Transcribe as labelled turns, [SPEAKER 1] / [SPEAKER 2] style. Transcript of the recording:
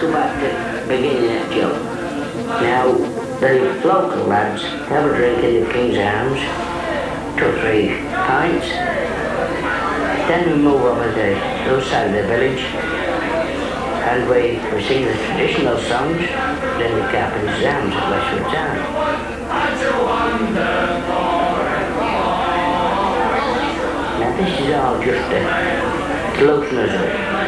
[SPEAKER 1] go back to the beginning of Joe. Now, the local lads have a drink in the King's Arms, 2 or 3 pints. Then we move over to the other side of the village and we sing the traditional songs in the Carpenter's Arms at Westwood Town. Now this is all just to loosen us up.